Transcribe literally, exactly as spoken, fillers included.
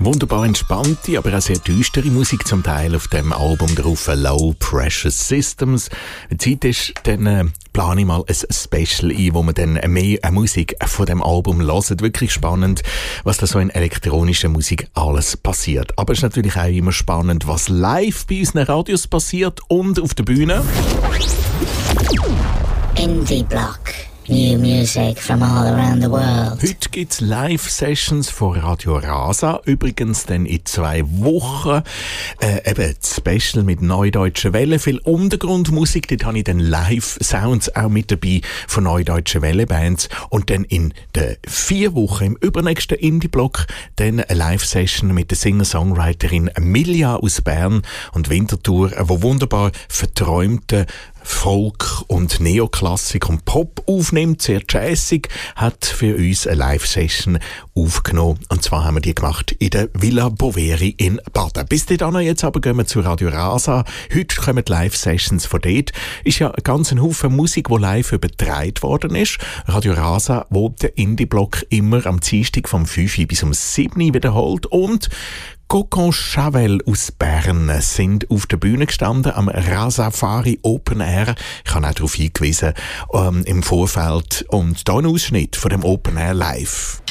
Wunderbar entspannte, aber auch sehr düstere Musik zum Teil auf dem Album drauf, Low Pressure Systems. Wenn Zeit ist, dann äh, plane ich mal ein Special ein, wo man dann mehr Musik von dem Album hört. Wirklich spannend, was da so in elektronischer Musik alles passiert. Aber es ist natürlich auch immer spannend, was live bei unseren Radios passiert und auf der Bühne. Indie Block. New music from all around the world. Heute gibt es Live-Sessions von Radio Rasa. Übrigens dann in zwei Wochen äh, eben das Special mit Neudeutschen Welle. Viel Untergrundmusik, dort habe ich dann Live-Sounds auch mit dabei von Neudeutschen Welle-Bands. Und dann in den vier Wochen im übernächsten Indie-Block dann eine Live-Session mit der Singer-Songwriterin Milja aus Bern und Winterthur, wo wunderbar verträumte Folk und Neoklassik und Pop aufnimmt, sehr jazzig, hat für uns eine Live-Session aufgenommen. Und zwar haben wir die gemacht in der Villa Boveri in Baden. Bis dahin jetzt aber gehen wir zu Radio Rasa. Heute kommen die Live-Sessions von dort. Ist ja ein ganzer Haufen Musik, die live übertragen worden ist. Radio Rasa, wo der Indie-Block immer am Dienstag vom fünf bis um sieben wiederholt. Und Coco Chavel aus Bern sind auf der Bühne gestanden am Rasafari Open Air. Ich habe auch darauf hingewiesen ähm, im Vorfeld. Und hier ein Ausschnitt von dem Open Air live.